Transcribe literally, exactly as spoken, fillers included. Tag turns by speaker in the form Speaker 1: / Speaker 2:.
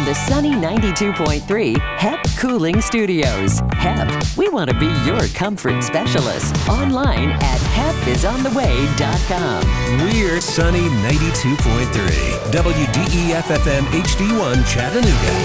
Speaker 1: the sunny ninety-two point three H E P Cooling Studios. H E P, we want to be your comfort specialist. Online at hep is on the way dot com.
Speaker 2: We're sunny ninety-two point three W D E F F M H D one Chattanooga.